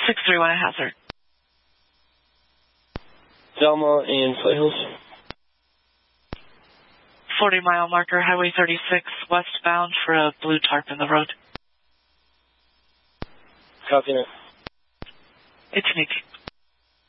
631 Hazard. Zelma and Foothills. 40-mile marker, Highway 36, westbound for a blue tarp in the road. Copy that. It's Nikki.